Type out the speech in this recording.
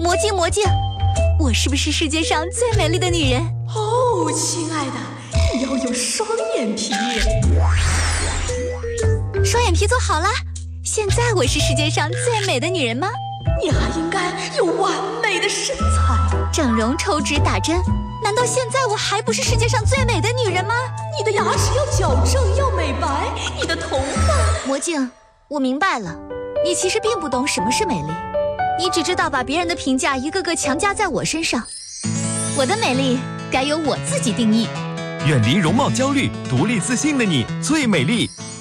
魔镜，我是不是世界上最美丽的女人？ 哦，亲爱的，你要有双眼皮。 双眼皮做好了，现在我是世界上最美的女人吗？ 你还应该有完美的身材。 整容、抽脂、打针，难道现在我还不是世界上最美的女人吗？ 你的牙齿要矫正，要美白，你的头发…… 魔镜，我明白了，你其实并不懂什么是美丽，你只知道把别人的评价一个个强加在我身上。我的美丽该由我自己定义。 远离容貌焦虑，独立自信的你最美丽。